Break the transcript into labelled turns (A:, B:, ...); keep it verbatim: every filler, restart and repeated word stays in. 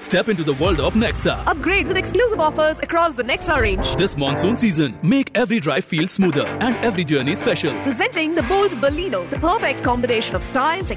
A: Step into the world of Nexa.
B: Upgrade with exclusive offers across the Nexa range.
A: This monsoon season, make every drive feel smoother and every journey special.
B: Presenting the bold Baleno, the perfect combination of style,